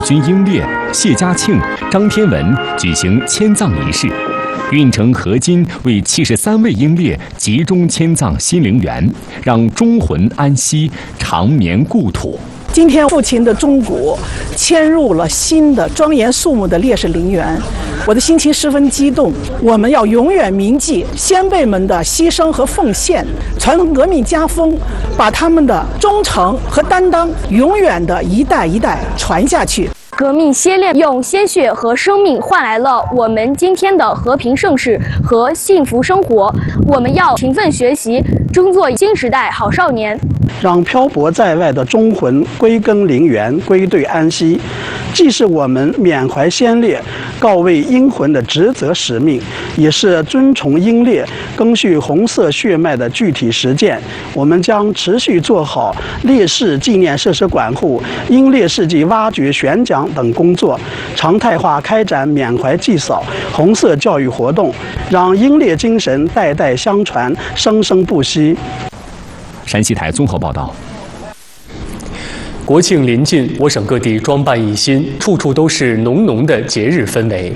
军英烈谢家庆、张天文举行迁葬仪式。运城河津为73位英烈集中迁葬新陵园，让忠魂安息，长眠故土。 今天，父亲的钟鼓迁入了新的庄严肃穆的烈士陵园，我的心情十分激动。我们要永远铭记先辈们的牺牲和奉献，传承革命家风，把他们的忠诚和担当永远的一代一代传下去。 革命先烈用鲜血和生命换来了我们今天的和平盛世和幸福生活。我们要勤奋学习，争做新时代好少年， 让漂泊在外的忠魂归根陵园，归队安息，既是我们缅怀先烈、告慰英魂的职责使命，也是尊崇英烈、赓续红色血脉的具体实践。我们将持续做好烈士纪念设施管护、英烈事迹挖掘选讲等工作，常态化开展缅怀祭扫、红色教育活动，让英烈精神代代相传，生生不息。 山西台综合报道。 国庆临近，我省各地装扮一新，处处都是浓浓的节日氛围。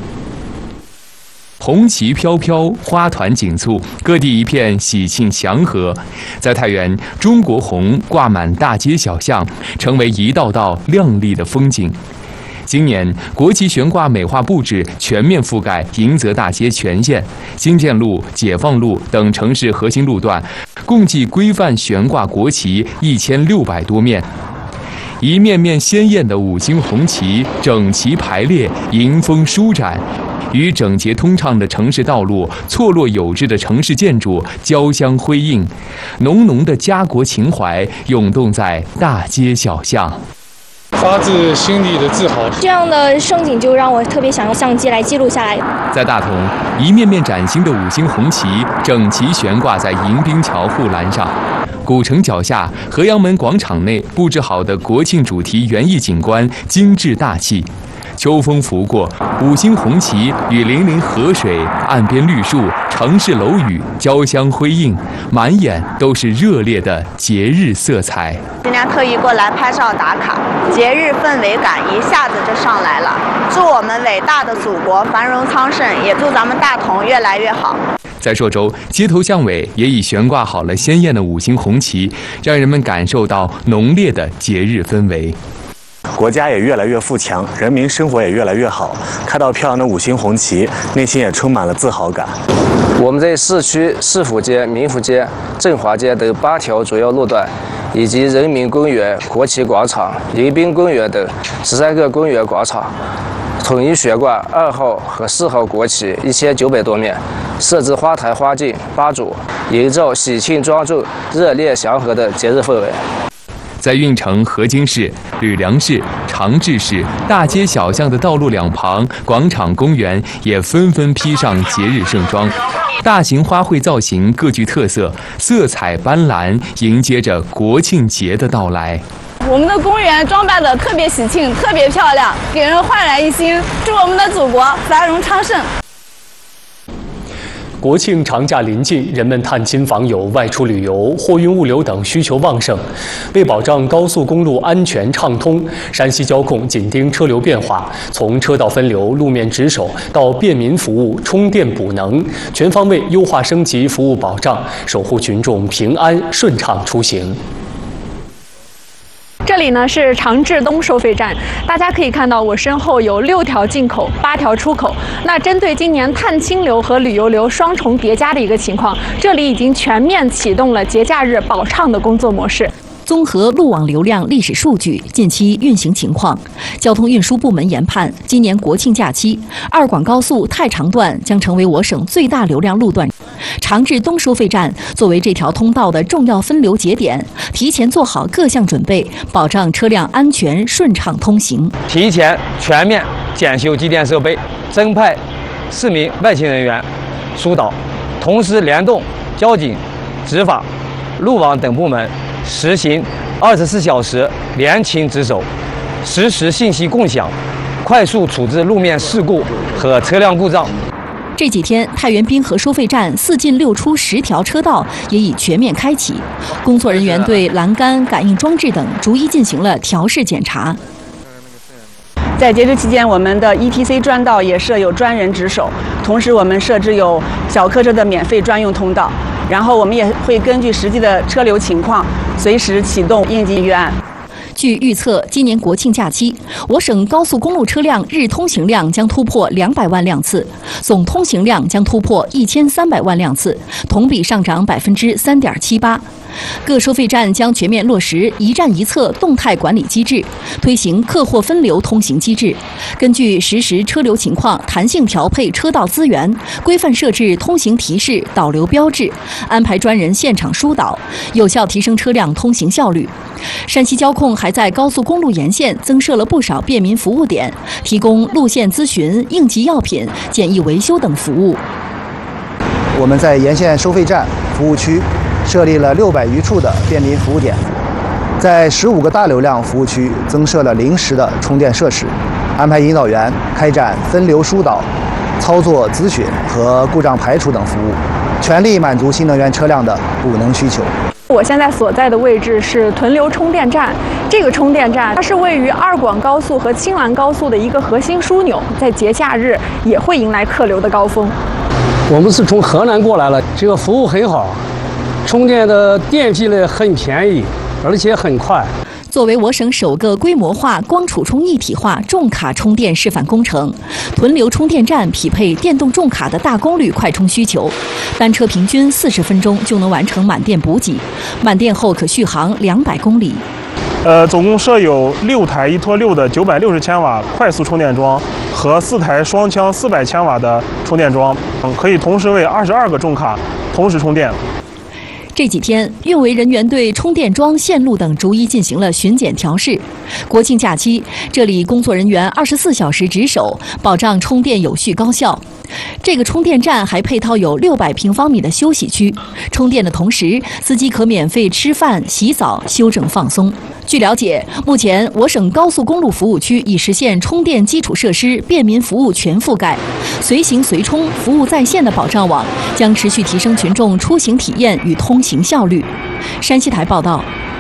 红旗飘飘，花团锦簇，各地一片喜庆祥和。在太原，中国红挂满大街小巷，成为一道道亮丽的风景。今年，国旗悬挂美化布置全面覆盖迎泽大街全线、新建路、解放路等城市核心路段，共计规范悬挂国旗1600多面。一面面鲜艳的5星红旗整齐排列，迎风舒展，与整洁通畅的城市道路、错落有致的城市建筑交相辉映，浓浓的家国情怀涌动在大街小巷。 发自心底的自豪， 这样的盛景就让我特别想用相机来记录下来。 在大同，一面面崭新的5星红旗整齐悬挂在迎宾桥护栏上。古城脚下，河阳门广场内布置好的国庆主题园艺景观精致大气。秋风拂过，5星红旗与粼粼河水、岸边绿树、城市楼宇交相辉映，满眼都是热烈的节日色彩。 今天特意过来拍照打卡，节日氛围感一下子就上来了。祝我们伟大的祖国繁荣昌盛，也祝咱们大同越来越好。 在朔州，街头巷尾也已悬挂好了鲜艳的5星红旗，让人们感受到浓烈的节日氛围。 国家也越来越富强，人民生活也越来越好。看到漂亮的5星红旗，内心也充满了自豪感。 我们在市区市府街、民福街、振华街等8条主要路段，以及人民公园、国旗广场、迎宾公园等13个公园广场，统一悬挂2号和4号国旗1900多面，设置花台花径8组，营造喜庆庄重、热烈祥和的节日氛围。 在运城河津市、吕梁市、长治市大街小巷的道路两旁、广场、公园也纷纷披上节日盛装，大型花卉造型各具特色，色彩斑斓，迎接着国庆节的到来。 我们的公园装扮得特别喜庆，特别漂亮，给人焕然一新。祝我们的祖国繁荣昌盛。 国庆长假临近，人们探亲访友、外出旅游、货运物流等需求旺盛。为保障高速公路安全畅通，山西交控紧盯车流变化，从车道分流、路面值守到便民服务、充电补能，全方位优化升级服务保障，守护群众平安顺畅出行。 这里呢是长治东收费站，大家可以看到我身后有6条进口、8条出口。那针对今年探亲流和旅游流双重叠加的一个情况，这里已经全面启动了节假日保畅的工作模式。 综合路网流量历史数据、近期运行情况，交通运输部门研判，今年国庆假期，2广高速太长段将成为我省最大流量路段。长治东收费站作为这条通道的重要分流节点，提前做好各项准备，保障车辆安全顺畅通行。 提前全面检修机电设备，增派4名外勤人员疏导，同时联动交警、执法、路网等部门，实行24小时联勤值守，实时信息共享，快速处置路面事故和车辆故障。 这几天，太原滨河收费站4进6出10条车道也已全面开启，工作人员对栏杆、感应装置等逐一进行了调试检查。 在截止期间，我们的 ETC 专道也设有专人值守，同时我们设置有小客车的免费专用通道。然后我们也会根据实际的车流情况，随时启动应急预案。 据预测，今年国庆假期，我省高速公路车辆日通行量将突破200万辆次，总通行量将突破1300万辆次，同比上涨3.78%。各收费站将全面落实一站一侧动态管理机制，推行客货分流通行机制，根据实时车流情况弹性调配车道资源，规范设置通行提示、导流标志，安排专人现场疏导，有效提升车辆通行效率。山西交控还在高速公路沿线增设了不少便民服务点，提供路线咨询、应急药品、简易维修等服务。 我们在沿线收费站、服务区设立了600余处的便民服务点，在15个大流量服务区增设了临时的充电设施，安排引导员开展分流疏导、操作咨询和故障排除等服务，全力满足新能源车辆的补能需求。 我现在所在的位置是屯留充电站，这个充电站它是位于2广高速和青兰高速的一个核心枢纽，在节假日也会迎来客流的高峰。 我们是从河南过来了，这个服务很好，充电的电费呢很便宜，而且很快。 作为我省首个规模化光储充一体化重卡充电示范工程，屯留充电站匹配电动重卡的大功率快充需求，单车平均40分钟就能完成满电补给，满电后可续航200公里。 总共设有6台1拖6的960千瓦快速充电桩和4台双枪400千瓦的充电桩，可以同时为22个重卡同时充电。 这几天，运维人员对充电桩、线路等逐一进行了巡检调试。国庆假期，这里工作人员24小时值守，保障充电有序高效。这个充电站还配套有600平方米的休息区，充电的同时，司机可免费吃饭、洗澡、休整放松。据了解，目前我省高速公路服务区已实现充电基础设施便民服务全覆盖，随行随充、服务在线的保障网将持续提升群众出行体验与通行效率。山西台报道。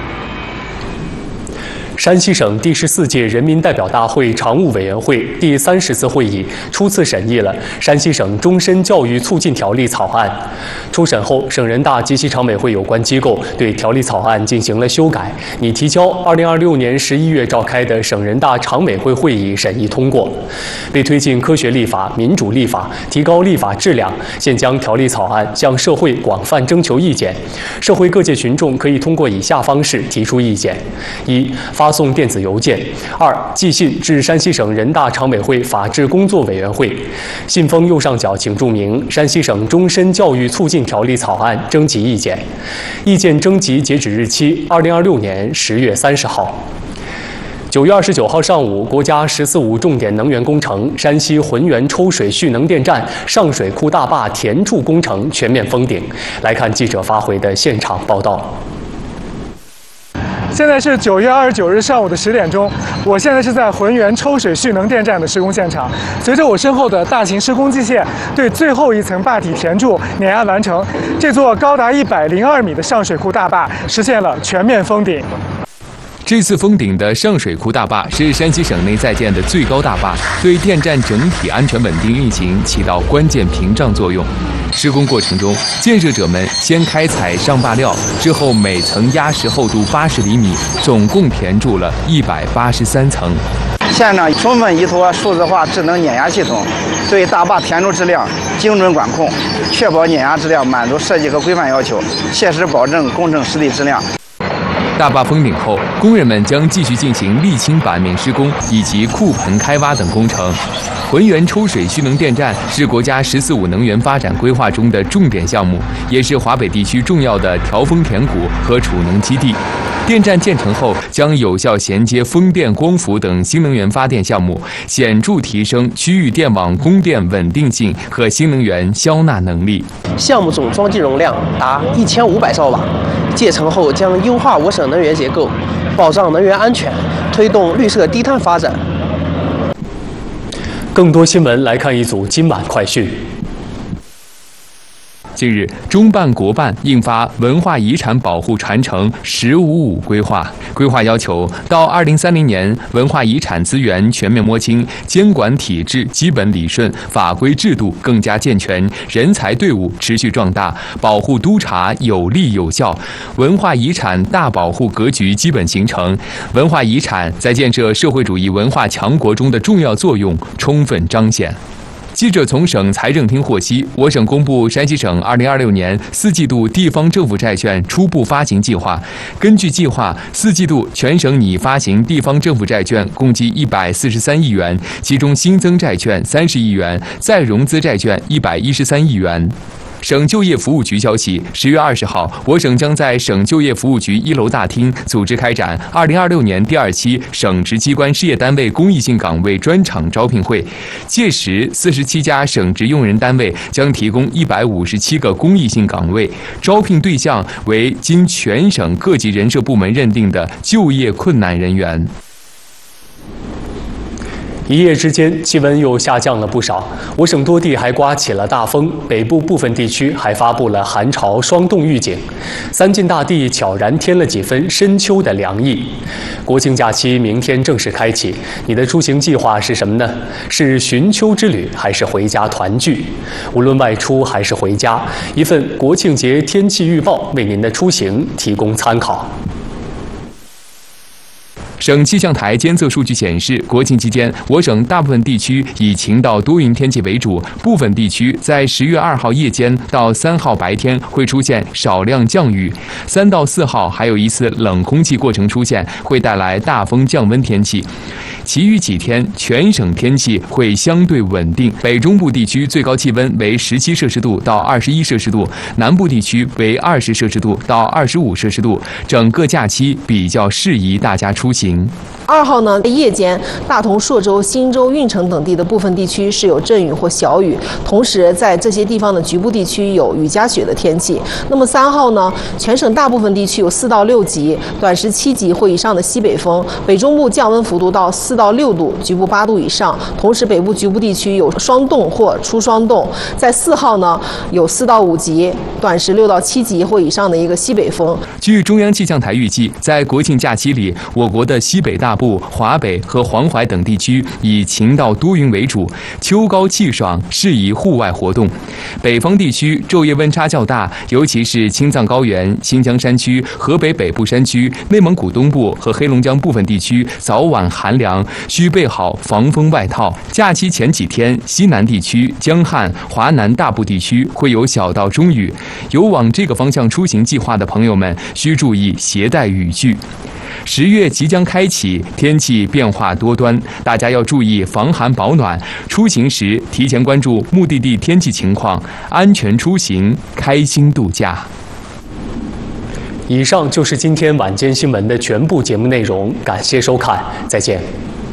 山西省第14届人民代表大会常务委员会第30次会议初次审议了山西省终身教育促进条例草案。初审后，省人大及其常委会有关机构对条例草案进行了修改，拟提交2026年11月召开的省人大常委会会议审议通过。为推进科学立法、民主立法，提高立法质量，现将条例草案向社会广泛征求意见。社会各界群众可以通过以下方式提出意见：一、发送电子邮件；二、寄信至山西省人大常委会法制工作委员会。信封右上角请注明山西省终身教育促进条例草案征集意见。意见征集截止日期2026年10月30号。9月29号上午，国家“14+5”重点能源工程山西浑源抽水蓄能电站上水库大坝填筑工程全面封顶。来看记者发回的现场报道。 现在是9月29日上午的10点钟，我现在是在浑源抽水蓄能电站的施工现场。随着我身后的大型施工机械对最后一层坝体填筑碾压完成，这座高达102米的上水库大坝实现了全面封顶。 这次封顶的上水库大坝是山西省内在建的最高大坝，对电站整体安全稳定运行起到关键屏障作用。施工过程中，建设者们先开采上坝料，之后每层压实厚度80厘米，总共填筑了183层。 现场充分依托数字化智能碾压系统，对大坝填筑质量精准管控，确保碾压质量满足设计和规范要求，切实保证工程实体质量。 大坝封顶后，工人们将继续进行沥青板面施工以及库盆开挖等工程。浑源抽水蓄能电站是国家“14+5”能源发展规划中的重点项目，也是华北地区重要的调风填谷和储能基地。电站建成后，将有效衔接风电、光伏等新能源发电项目，显著提升区域电网供电稳定性和新能源消纳能力。 项目总装机容量达1500兆瓦，建成后将优化我省能源结构，保障能源安全，推动绿色低碳发展。 更多新闻来看一组今晚快讯。 近日，中办国办印发《文化遗产保护传承“15-5”规划》，规划要求到2030年，文化遗产资源全面摸清，监管体制基本理顺，法规制度更加健全，人才队伍持续壮大，保护督察有力有效，文化遗产大保护格局基本形成，文化遗产在建设社会主义文化强国中的重要作用充分彰显。记者从省财政厅获悉，我省公布山西省2026年4季度地方政府债券初步发行计划。根据计划，4季度全省拟发行地方政府债券共计143亿元，其中新增债券30亿元，再融资债券113亿元。省就业服务局消息，10月20号，我省将在省就业服务局1楼大厅组织开展2026年第2期省直机关事业单位公益性岗位专场招聘会。届时，47家省直用人单位将提供157个公益性岗位，招聘对象为经全省各级人社部门认定的就业困难人员。 一夜之间，气温又下降了不少。我省多地还刮起了大风，北部部分地区还发布了寒潮霜冻预警。三晋大地悄然添了几分深秋的凉意。国庆假期明天正式开启，你的出行计划是什么呢？是寻秋之旅，还是回家团聚？无论外出还是回家，一份国庆节天气预报为您的出行提供参考。 省气象台监测数据显示，国庆期间，我省大部分地区以晴到多云天气为主，部分地区在10月2号夜间到3号白天会出现少量降雨，3到4号还有一次冷空气过程出现，会带来大风降温天气。其余几天，全省天气会相对稳定，北中部地区最高气温为17摄氏度到21摄氏度，南部地区为20摄氏度到25摄氏度，整个假期比较适宜大家出行。 2号呢，夜间大同、朔州、忻州、运城等地的部分地区是有阵雨或小雨，同时在这些地方的局部地区有雨夹雪的天气。那么3号呢，全省大部分地区有4到6级、短时7级或以上的西北风，北中部降温幅度到4到6度，局部8度以上。同时北部局部地区有霜冻或初霜冻。在4号呢，有4到5级、短时6到7级或以上的一个西北风。 据中央气象台预计，在国庆假期里，我国的西北大部、华北和黄淮等地区以晴到多云为主，秋高气爽，适宜户外活动。北方地区昼夜温差较大，尤其是青藏高原、新疆山区、河北北部山区、内蒙古东部和黑龙江部分地区早晚寒凉，需备好防风外套。假期前几天，西南地区、江汉、华南大部地区会有小到中雨，有往这个方向出行计划的朋友们需注意携带雨具。10月即将开启，天气变化多端，大家要注意防寒保暖。出行时提前关注目的地天气情况，安全出行，开心度假。 以上就是今天晚间新闻的全部节目内容，感谢收看，再见。